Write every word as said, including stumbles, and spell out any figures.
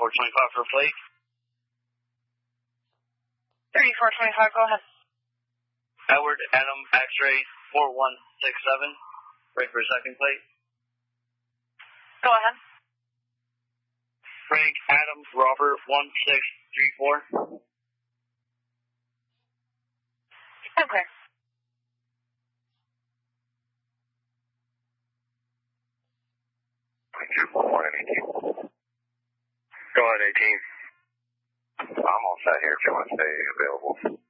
thirty-four twenty-five for a plate. thirty-four twenty-five, go ahead. Edward Adam X-ray four one six seven. Ready for a second plate. Go ahead. Frank Adam Robert one six three four. Okay. two four one eighteen. Go ahead, eighteen. I'm all set here if you want to stay available.